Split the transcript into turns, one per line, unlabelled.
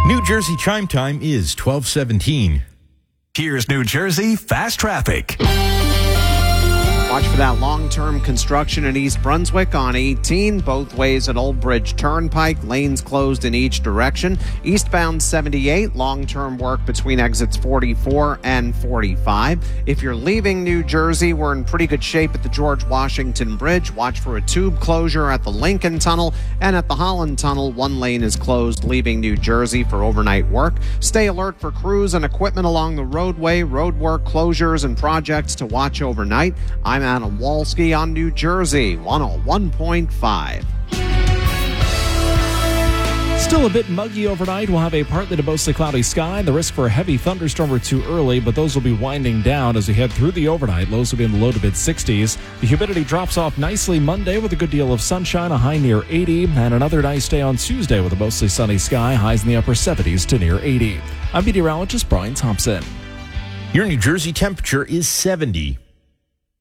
New Jersey chime time is 12:17.
Here's New Jersey Fast Traffic.
Watch for that long-term construction in East Brunswick on 18, both ways at Old Bridge Turnpike. Lanes closed in each direction. Eastbound 78, long-term work between exits 44 and 45. If you're leaving New Jersey, we're in pretty good shape at the George Washington Bridge. Watch for a tube closure at the Lincoln Tunnel, and at the Holland Tunnel, one lane is closed leaving New Jersey for overnight work. Stay alert for crews and equipment along the roadway, road work, closures, and projects to watch overnight. I'm Adam Walski on New Jersey 101.5.
Still a bit muggy overnight. We'll have a partly to mostly cloudy sky. The risk for a heavy thunderstorm or two early, but those will be winding down as we head through the overnight. Lows will be in the low to mid 60s. The humidity drops off nicely Monday with a good deal of sunshine, a high near 80, and another nice day on Tuesday with a mostly sunny sky, highs in the upper 70s to near 80. I'm meteorologist Brian Thompson.
Your New Jersey temperature is 70.